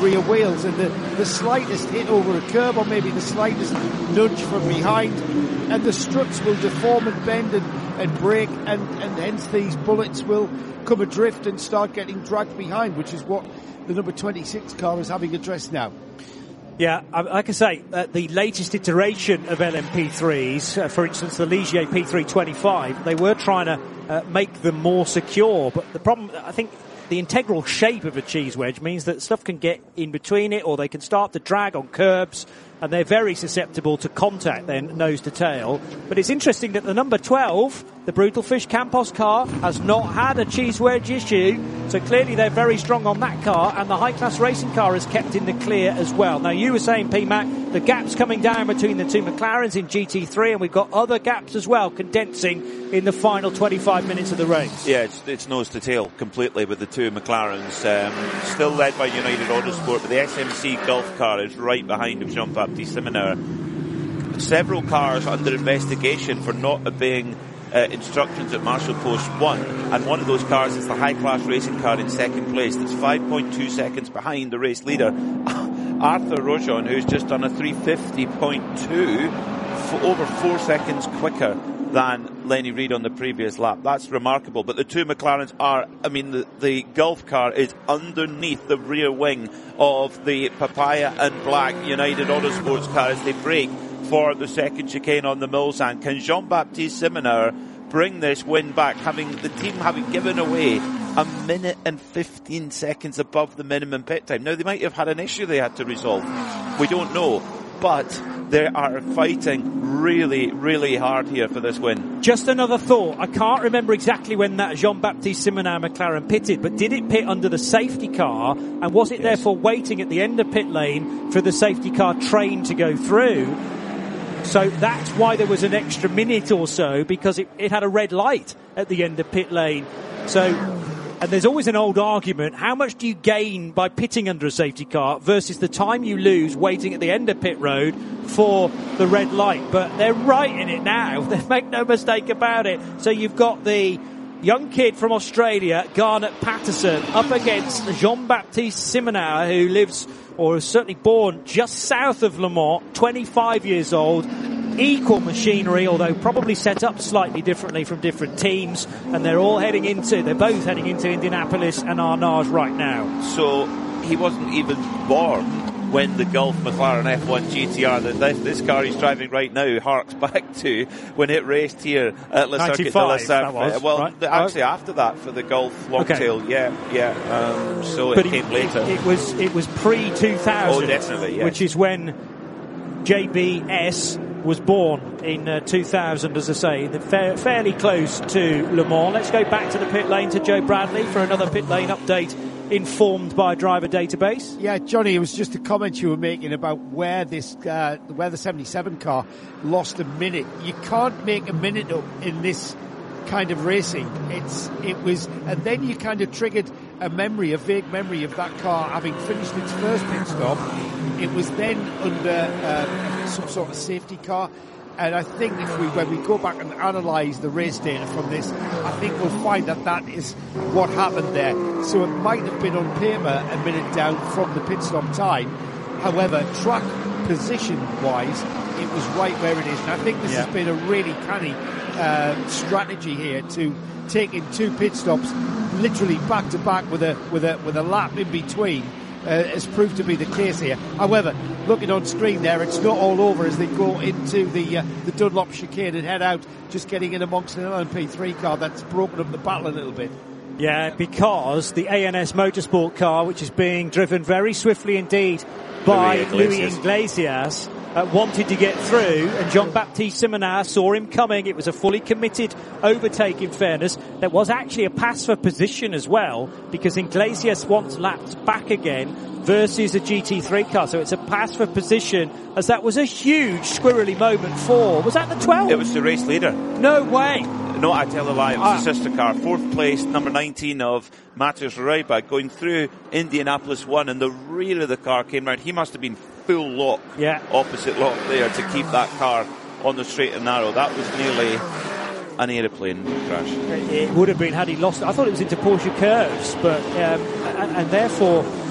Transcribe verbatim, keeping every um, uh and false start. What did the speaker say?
rear wheels, and the, the slightest hit over a curb or maybe the slightest nudge from behind, and the struts will deform and bend and, and break, and, and hence these bullets will come adrift and start getting dragged behind, which is what the number twenty-six car is having addressed now. Yeah, like I say, uh, the latest iteration of L M P threes, uh, for instance, the Ligier P three twenty-five, they were trying to uh, make them more secure, but the problem, I think, the integral shape of a cheese wedge means that stuff can get in between it, or they can start to drag on curbs, and they're very susceptible to contact then, nose to tail. But it's interesting that the number twelve, the Brutal Fish Campos car, has not had a cheese wedge issue, so clearly they're very strong on that car, and the high-class racing car is kept in the clear as well. Now, you were saying, P-Mac, the gap's coming down between the two McLarens in G T three, and we've got other gaps as well condensing in the final twenty-five minutes of the race. Yeah, it's, it's nose to tail completely with the two McLarens. Um, still led by United Autosport, but the S M C Gulf car is right behind of Jean-Baptiste Simoneur. Several cars under investigation for not obeying uh, instructions at Marshall Post one, and one of those cars is the high-class racing car in second place. That's five point two seconds behind the race leader, Arthur Rojon, who's just done a three fifty point two, for over four seconds quicker than Lenny Reed on the previous lap. That's remarkable. But the two McLarens are, I mean, the, the Gulf car is underneath the rear wing of the Papaya and Black United Autosports car as they brake for the second chicane on the Mulsanne. Can Jean-Baptiste Simoneur bring this win back, having the team having given away a minute and fifteen seconds above the minimum pit time? Now, they might have had an issue they had to resolve. We don't know. But they are fighting really, really hard here for this win. Just another thought. I can't remember exactly when that Jean-Baptiste Simoneur McLaren pitted, but did it pit under the safety car? And was it yes. therefore waiting at the end of pit lane for the safety car train to go through? So that's why there was an extra minute or so, because it, it had a red light at the end of pit lane. So... And there's always an old argument, how much do you gain by pitting under a safety car versus the time you lose waiting at the end of pit road for the red light? But they're right in it now. They make no mistake about it. So you've got the young kid from Australia, Garnet Patterson, up against Jean-Baptiste Simoneur, who lives, or is certainly born, just south of Le Mans, twenty-five years old. Equal machinery, although probably set up slightly differently from different teams, and they're all heading into, they're both heading into Indianapolis and Arnage right now. So he wasn't even born when the Gulf McLaren F one G T R, that this, this car he's driving right now, harks back to when it raced here at Le Circuit de la Surf. Well, right. actually oh. after that for the Gulf Longtail, okay. yeah, yeah. Um, so it but came it, later. It, it was it was pre two thousand, oh, definitely, yes. Which is when J B S was born in uh, two thousand, as I say, the fa- fairly close to Le Mans. Let's go back to the pit lane to Joe Bradley for another pit lane update informed by driver database. Yeah, Johnny, it was just a comment you were making about where this, uh, where the seventy-seven car lost a minute. You can't make a minute up in this kind of racing. It's, it was, and then you kind of triggered a memory, a vague memory of that car having finished its first pit stop. It was then under uh, some sort of safety car, and I think if we, when we go back and analyse the race data from this, I think we'll find that that is what happened there. So it might have been on paper a minute down from the pit stop time. However, track position-wise, it was right where it is, and I think this yeah. has been a really canny uh, strategy here to take in two pit stops, literally back to back with a with a with a lap in between. Uh, has proved to be the case here. However, looking on screen there, it's not all over as they go into the uh, the Dunlop chicane and head out, just getting in amongst an L M P three car that's broken up the battle a little bit. Yeah, because the A N S Motorsport car, which is being driven very swiftly indeed by Louis Iglesias, Louis Iglesias uh, wanted to get through, and Jean-Baptiste Simoneur saw him coming. It was a fully committed overtake, in fairness. There was actually a pass for position as well, because Iglesias wants lapped back again versus a G T three car. So it's a pass for position, as that was a huge squirrely moment for, was that the twelve? It was the race leader. No way. No, I tell a lie. It was ah. the sister car. Fourth place, number nineteen of Matthias Reibach, going through Indianapolis one, and the rear of the car came round. He must have been full lock, yeah. opposite lock there to keep that car on the straight and narrow. That was nearly an aeroplane crash. It would have been had he lost it. I thought it was into Porsche curves, but um, and, and therefore